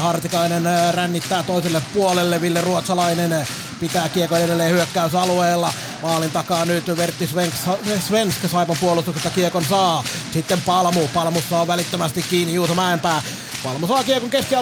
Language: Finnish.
Hartikainen rännittää toiselle puolelle. Ville Ruotsalainen pitää kiekon edelleen hyökkäysalueella. Maalin takaa nyt Vertti Svensk Saipan puolustuksesta kiekon saa. Sitten Palmussa on välittömästi kiinni Juuso Mäenpää. Palmu saa kiekon keskialueella.